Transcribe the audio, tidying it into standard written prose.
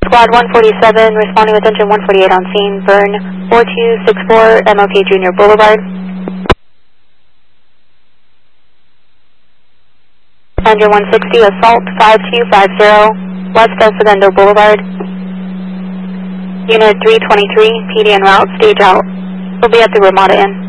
Squad 147, responding with engine 148 on scene, burn 4264 MLK Junior Boulevard. Engine 160, assault 5250, west of Segundo Boulevard. Unit 323, PD en route, stage out. We'll be at the Ramada Inn.